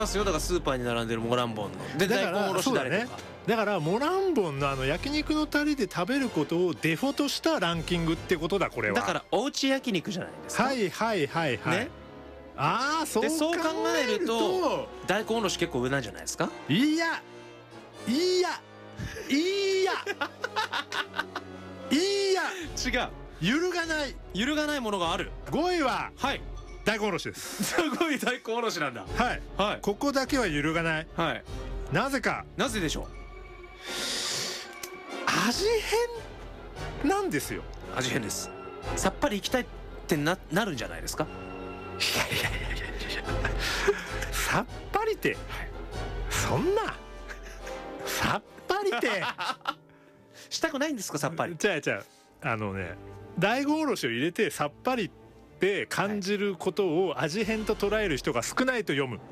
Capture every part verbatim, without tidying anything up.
ますよ。だからスーパーに並んでるモランボンので大根おろしだれとか、 だからモランボンのあの焼肉のタレで食べることをデフォとしたランキングってことだこれは。 だからおうち焼肉じゃないですか。 はいはいはいはい、ね、ああそう考えると、 そう考えると大根おろし結構上なんじゃないですか。 いやいやいやいや違う、 揺るがない揺るがないものがある。 ごいははい大根おろしです。 すごい大根おろしなんだ。 はいはい、ここだけは揺るがない。はい、なぜか。 なぜでしょう。 味変なんですよ。 味変です。さっぱりいきたいってな、なるんじゃないですか。 いやいやいやいやいやさっぱりて、そんなさっぱりてしたくないんですか。さっぱり。 じゃあじゃああのね、大根おろしを入れてさっぱりって感じることを味変と捉える人が少ないと読む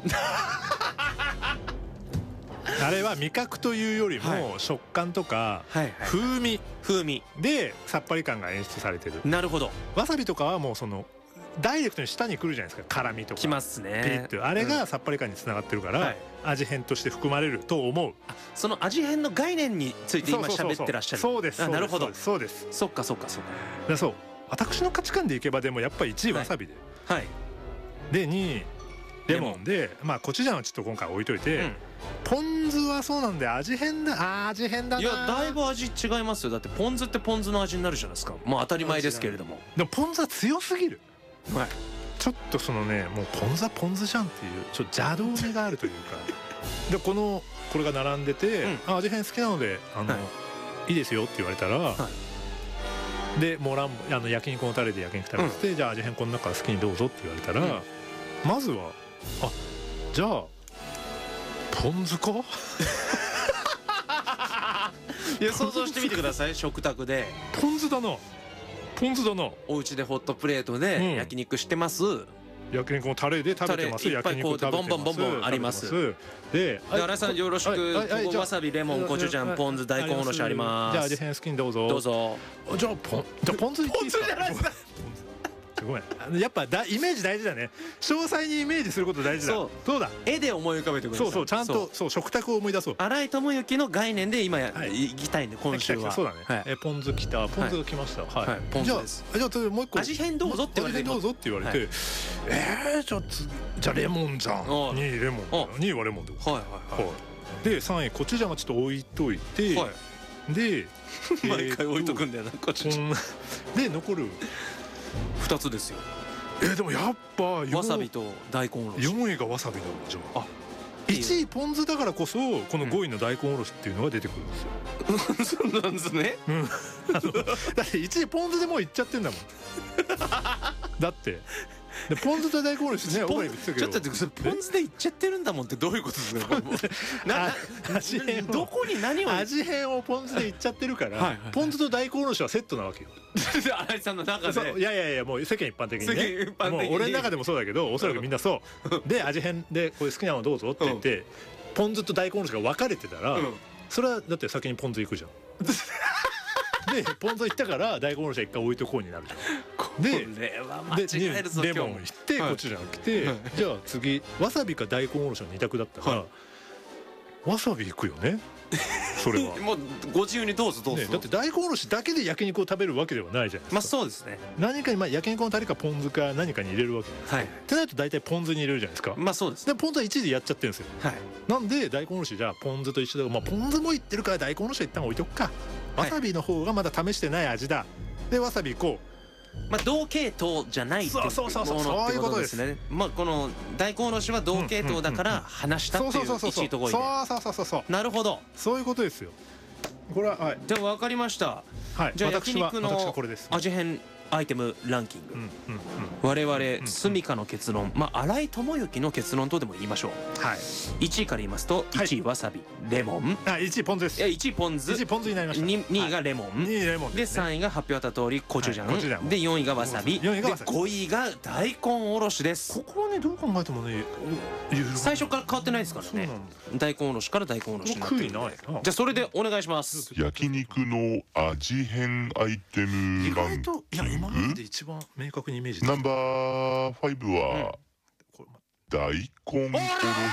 あれは味覚というよりも食感とか風味風味でさっぱり感が演出されてる。 なるほど。 わさびとかはもうそのダイレクトに舌に来るじゃないですか。辛みとかきますね。 ピリッとあれがさっぱり感につながってるから、うん、味変として含まれると思う。 その味変の概念について今喋ってらっしゃる。 そうです。 あ、なるほど。 そうです。 そっかそっかそっか。 だそう私の価値観でいけばでもやっぱりいちいわさびで、 はい、 でにいレモンで、まあコチュジャンはちょっと今回置いといて、うん、ポン酢はそうなんで味変だ。あー味変だな。 いやだいぶ味違いますよ。だってポン酢ってポン酢の味になるじゃないですか。もう当たり前ですけれども。 でもポン酢は強すぎる。 はい、 ちょっとそのね、もうポン酢はポン酢じゃんっていうちょっと邪道味があるというかでこのこれが並んでて、うん、あ味変好きなのであの、はい、いいですよって言われたら、はい、でモランあの焼肉のタレで焼肉食べて、うん、じゃあ味変この中から好きにどうぞって言われたら、うん、まずはあじゃあポン酢かいや想像してみてください。食卓でポン酢だなポン酢だな。 お家でホットプレートで焼肉してます、うん、 焼肉のタレで食べてます。 焼肉食べてます。ボンボンボンボンあります。で新井さんよろしく。ここわさびレモンコチュジャンポン酢大根おろしあります。 じゃあ味変好きにどうぞどうぞ。 じゃあポンじゃあポン酢いっていいですか。ポン酢じゃないですか。ごめんやっぱだイメージ大事だね。詳細にイメージすること大事だ。そうそうだ。 絵で思い浮かべてください。 そうそうちゃんとそう食卓を思い出そう。 新井智之の概念で今や行きたいんで今週は。 そうだね。えポン酢きたポン酢が来ました。はいポン酢です。じゃあもう一個味変どうぞって言われて味変どうぞって言われてえじゃあ次じゃあレモンじゃん。にいレモン。にいはレモンで。はいはいはい。でさんいコチュジャンはちょっと置いといてで毎回置いとくんだよなコチュジャン。 で残るふたつですよ。 えー、でもやっぱわさびと大根おろし。 よんいがわさびなんだ。じゃあいちいポン酢だからこそこのごいの大根おろしっていうのが出てくるんですよ。 そうなんですね。 うん、あのだっていちいポン酢でもういっちゃってんだもんだってでポン酢と大根おろしね。ちょっと待ってそれポン酢でいっちゃってるんだもんってどういうことですか。味変どこに何を味変をポン酢でいっちゃってるからポン酢と大根おろしはセットなわけよ。 新井さんの中で。 いやいやいやもう世間一般的にね。もう俺の中でもそうだけどおそらくみんなそうで味変でこれ好きなのどうぞって言ってポン酢と大根おろしが分かれてたらそれはだって先にポン酢いくじゃん。でポン酢いったから大根おろしは一回置いとこうになるじゃん。でレモンいってこっちじゃなくてじゃあ次わさびか大根おろしの二択だったらわさびいくよね。それはもうご自由にどうぞどうぞ、 ね、だって大根おろしだけで焼肉を食べるわけではないじゃないですか。 まあそうですね。 何かに、まあ、焼肉のタレかポン酢か何かに入れるわけじゃないですか、はい、ってなると大体ポン酢に入れるじゃないですか。 まあそうです、 でポン酢はいちいでやっちゃってるんですよ、はい、なんで大根おろしじゃあポン酢と一緒だから、まあ、ポン酢もいってるから大根おろしは一旦置いとくか。わさびの方がまだ試してない味だ。でわさびいこう。 まあ同系統じゃないっていうものってことですね。まあこの大根おろしは同系統だから話したっていう一位とごいで。 そうそうそうそうそう。 なるほど。 そういうことですよ。これははい。 じゃあ分かりました。はい。じゃあ焼肉の味変アイテムランキング。我々スミカの結論、まあ新井智之の結論とでも言いましょう。はい。いちいから言いますといちいわさび、レモン。 あいちいポン酢です。 いやいちいポン酢。 いちいポン酢になりました。 にいがレモン。 にいレモンでさんいが発表あった通りコチュジャン。でよんいがわさび。でごいが大根おろしです。 ここはねどう考えてもね最初から変わってないですからね。大根おろしから大根おろしになってるんで。じゃあそれでお願いします。 焼肉の味変アイテムランキング。 いや今までで一番明確にイメージ。 ナンバーファイブは大根おろ